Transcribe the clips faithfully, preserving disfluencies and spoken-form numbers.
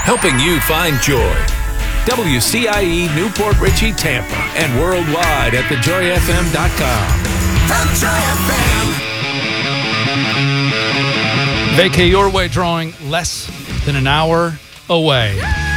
helping you find joy. W C I E Newport Richey, Tampa, and worldwide at the joy f m dot com. The Joy F M. Vacay Your Way drawing less than an hour away.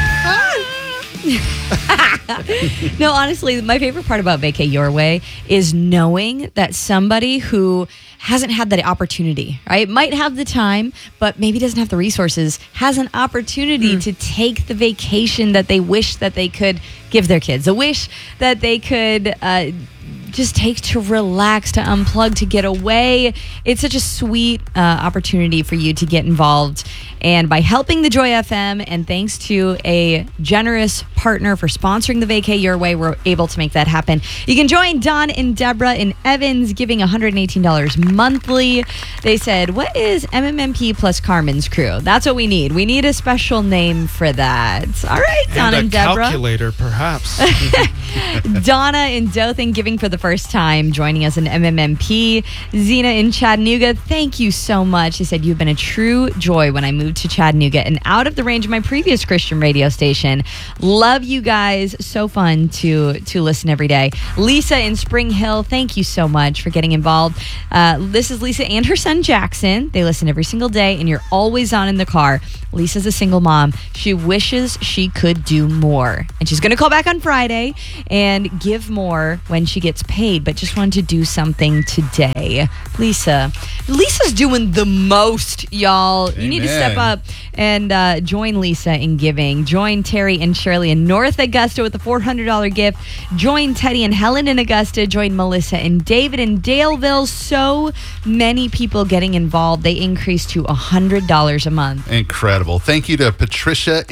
No, honestly, my favorite part about Vacay Your Way is knowing that somebody who hasn't had that opportunity, right? Might have the time, but maybe doesn't have the resources, has an opportunity mm. to take the vacation that they wish that they could give their kids, a wish that they could uh, just take to relax, to unplug, to get away. It's such a sweet uh, opportunity for you to get involved. And by helping the Joy F M, and thanks to a generous partner for sponsoring the Vacay Your Way, we're able to make that happen. You can join Don and Deborah in Evans, giving one hundred eighteen dollars monthly. They said, what is M M M P plus Carmen's Crew? That's what we need. We need a special name for that. All right, Don and, and a Deborah. Calculator, perhaps. Donna in Dothan giving for the first time, joining us in M M M P. Zena in Chattanooga, thank you so much. She said, you've been a true joy when I moved to Chattanooga and out of the range of my previous Christian radio station. Love you guys. So fun to, to listen every day. Lisa in Spring Hill, thank you so much for getting involved. Uh, this is Lisa and her son Jackson. They listen every single day, and you're always on in the car. Lisa's a single mom. She wishes she could do more. And she's going to call back on Friday and give more when she gets paid, but just wanted to do something today. Lisa. Lisa's doing the most, y'all. Amen. You need to step up and uh, join Lisa in giving. Join Terry and Shirley in North Augusta with a four hundred dollars gift. Join Teddy and Helen in Augusta. Join Melissa and David in Daleville. So many people getting involved. They increased to one hundred dollars a month. Incredible. Thank you to Patricia